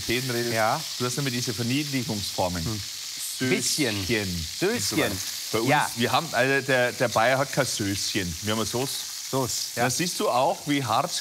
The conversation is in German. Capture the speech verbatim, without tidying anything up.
Varietäten redest, Ja. du hast immer diese Verniedlichungsformen. Hm. Bisschen. Söschen. Bei uns, Ja. wir haben, also der, der Bayer hat kein Söschen, wir haben eine Sauce. Sauce, ja. Da siehst du auch, wie hart